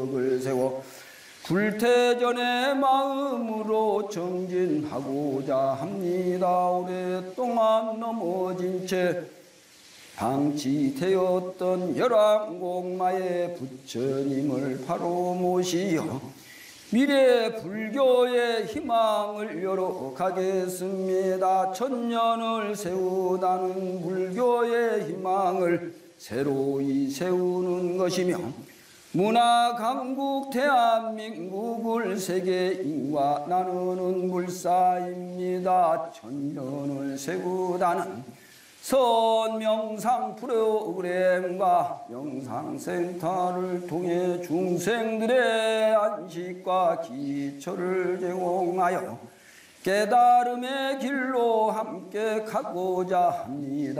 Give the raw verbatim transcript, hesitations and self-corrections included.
을 세워 불태전의 마음으로 정진하고자 합니다. 오랫동안 넘어진 채 방치되었던 열왕공마의 부처님을 바로 모시어 미래 불교의 희망을 열어가겠습니다. 천년을 세우다는 불교의 희망을 새로이 세우는 것이며 문화 강국 대한민국을 세계인과 나누는 불사입니다. 천년을 세우다는 선명상 프로그램과 명상센터를 통해 중생들의 안식과 기초를 제공하여 깨달음의 길로 함께 가고자 합니다.